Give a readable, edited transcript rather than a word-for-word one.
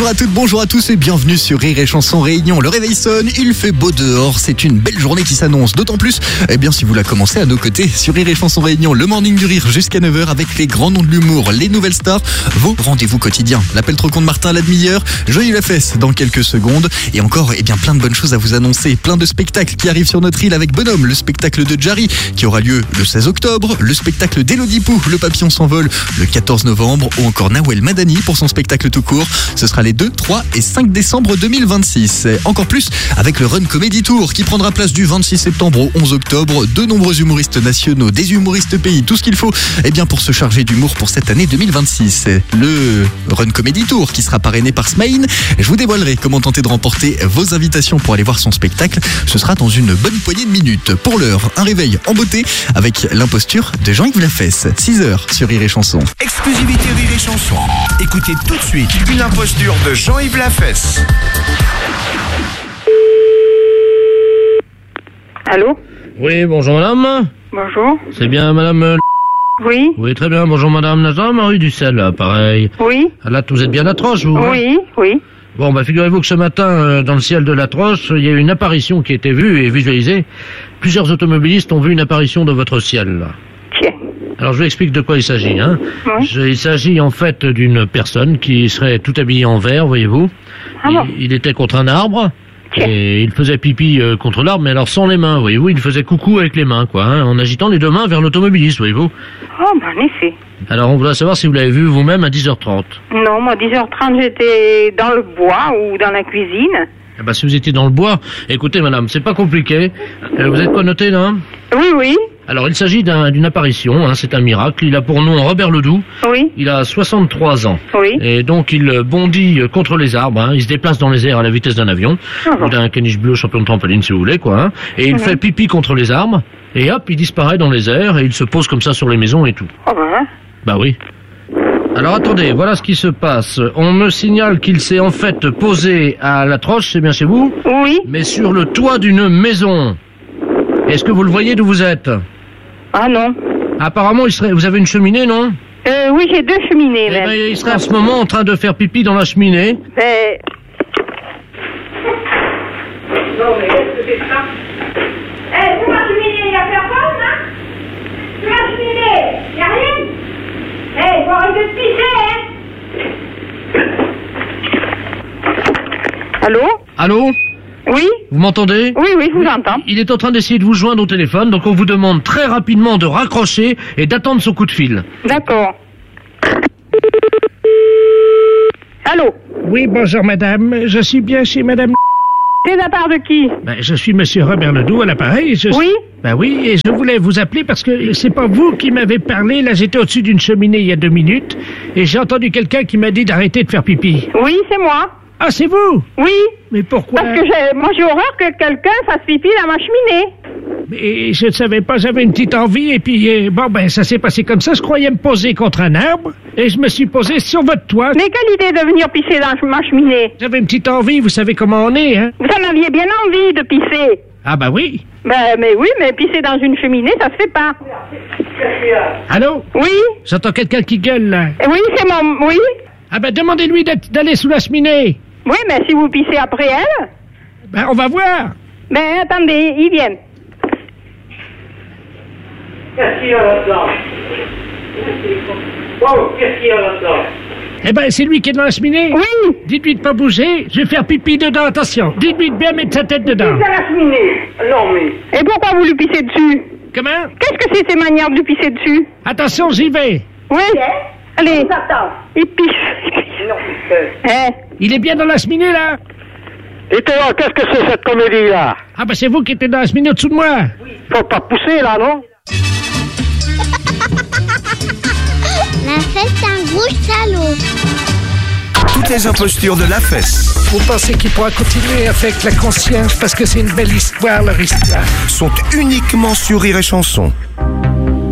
à toutes, bonjour à tous et bienvenue sur Rire et Chanson Réunion. Le réveil sonne, il fait beau dehors, c'est une belle journée qui s'annonce. D'autant plus, si vous la commencez à nos côtés sur Rire et Chanson Réunion, le morning du rire jusqu'à 9h avec les grands noms de l'humour, les nouvelles stars, vos rendez-vous quotidiens. L'appel trop con de Martin à la demi-heure, Joyeux la fesse dans quelques secondes et encore plein de bonnes choses à vous annoncer. Plein de spectacles qui arrivent sur notre île avec Bonhomme, le spectacle de Jarry qui aura lieu le 16 octobre, le spectacle d'Élodie Pou, Le Papillon s'envole le 14 novembre ou encore Nawel Madani pour son spectacle tout court. Ce sera les 2, 3 et 5 décembre 2026. Encore plus avec le Run Comedy Tour qui prendra place du 26 septembre au 11 octobre. De nombreux humoristes nationaux, des humoristes pays, tout ce qu'il faut pour se charger d'humour pour cette année 2026. Le Run Comedy Tour qui sera parrainé par Smaïn. Je vous dévoilerai comment tenter de remporter vos invitations pour aller voir son spectacle. Ce sera dans une bonne poignée de minutes. Pour l'heure, un réveil en beauté avec l'imposture de Jean-Yves Lafesse. 6h sur Rire et Chanson. Exclusivité Rire et Chanson. Écoutez tout de suite une imposture de Jean-Yves Lafesse. Allô? Oui, bonjour madame. Bonjour. C'est bien madame... Oui. Oui, très bien. Bonjour madame Nazar, Marie Ducel, pareil. Oui. Ah, là, vous êtes bien à la Troche, vous? Oui, oui. Bon, figurez-vous que ce matin, dans le ciel de la Troche, il y a eu une apparition qui a été vue et visualisée. Plusieurs automobilistes ont vu une apparition dans votre ciel. Tiens. Alors, je vous explique de quoi il s'agit, Oui. Il s'agit en fait d'une personne qui serait tout habillée en vert, voyez-vous. Ah bon? Il était contre un arbre. Tiens. Et il faisait pipi contre l'arbre, mais alors sans les mains, voyez-vous. Il faisait coucou avec les mains, en agitant les deux mains vers l'automobiliste, voyez-vous. Oh, en effet. Alors, on voudrait savoir si vous l'avez vu vous-même à 10h30. Non, moi, 10h30, j'étais dans le bois ou dans la cuisine. Si vous étiez dans le bois, écoutez madame, c'est pas compliqué. Vous êtes connoté là? Oui, oui. Alors il s'agit d'une apparition, c'est un miracle. Il a pour nom Robert Ledoux. Oui. Il a 63 ans. Oui. Et donc il bondit contre les arbres, il se déplace dans les airs à la vitesse d'un avion, ou d'un caniche bleu champion de trampoline si vous voulez, Et il fait pipi contre les arbres, et hop, il disparaît dans les airs, et il se pose comme ça sur les maisons et tout. Oh ben. Bah oui. Alors attendez, voilà ce qui se passe. On me signale qu'il s'est en fait posé à la Troche, c'est bien chez vous? Oui. Mais sur le toit d'une maison. Est-ce que vous le voyez d'où vous êtes? Ah non. Apparemment, vous avez une cheminée, non? Oui, j'ai 2 cheminées, même. Il serait à ce moment en train de faire pipi dans la cheminée. Non, mais qu'est-ce que c'est ça? Sur la cheminée, il y a personne, Sur la cheminée, il y a rien? Faut arrêter de pisser, Allô? Allô? Oui? Vous m'entendez? Oui, je vous entends. Il est en train d'essayer de vous joindre au téléphone, donc on vous demande très rapidement de raccrocher et d'attendre son coup de fil. D'accord. Allô? Oui, bonjour madame. Je suis bien chez madame... C'est de la part de qui? je suis monsieur Robert Ledoux à l'appareil. Oui? Oui, et je voulais vous appeler parce que c'est pas vous qui m'avez parlé. Là, j'étais au-dessus d'une cheminée il y a 2 minutes et j'ai entendu quelqu'un qui m'a dit d'arrêter de faire pipi. Oui, c'est moi. Ah, c'est vous? Oui. Mais pourquoi? Parce que j'ai horreur que quelqu'un fasse pipi dans ma cheminée. Mais je ne savais pas, j'avais une petite envie et puis ça s'est passé comme ça. Je croyais me poser contre un arbre et je me suis posé sur votre toit. Mais quelle idée de venir pisser dans ma cheminée? J'avais une petite envie, vous savez comment on est, Vous en aviez bien envie de pisser. Ah oui. Mais oui, mais pisser dans une cheminée, ça se fait pas. Allô? Oui? J'entends quelqu'un qui gueule là. Oui, c'est mon... Oui? Demandez-lui d'aller sous la cheminée. Oui, mais si vous pissez après elle... on va voir. Attendez, ils viennent. Qu'est-ce qu'il y a là-dedans? Oh, qu'est-ce qu'il y a là-dedans? C'est lui qui est dans la cheminée? Oui. Dites-lui de pas bouger, je vais faire pipi dedans, attention. Dites-lui de bien mettre sa tête dedans. Pisse dans la cheminée. Non, mais... Et pourquoi vous lui pissez dessus? Comment? Qu'est-ce que c'est ces manières de lui pisser dessus? Attention, j'y vais. Oui. Allez. Il pisse. Il est bien dans la cheminée, là? Et toi, qu'est-ce que c'est cette comédie-là? C'est vous qui êtes dans la cheminée au-dessous de moi. Faut pas pousser, là, non? Lafesse, un gros salaud. Toutes les impostures de Lafesse Vous pensez qu'il pourra continuer avec la conscience parce que c'est une belle histoire, leur histoire? sont uniquement sur Rire et Chanson.